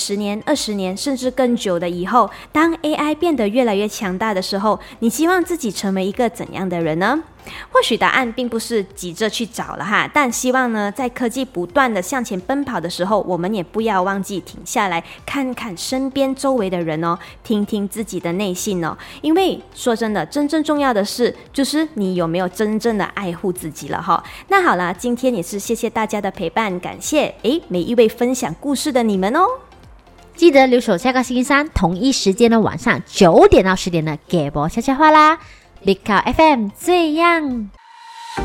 10年、20年甚至更久的以后，当 AI 变得越来越强大的时候，你希望自己成为一个怎样的人呢？或许答案并不是急着去找了哈，但希望呢，在科技不断的向前奔跑的时候，我们也不要忘记停下来看看身边周围的人哦，听听自己的内心哦。因为说真的，真正重要的是就是你有没有真正的爱护自己了哈。那好啦，今天也是谢谢大家的陪伴，感谢每一位分享故事的你们哦。 记得留守下个星期三同一时间的晚上9点到10点的给博悄悄话啦。Big Cow FM 这样。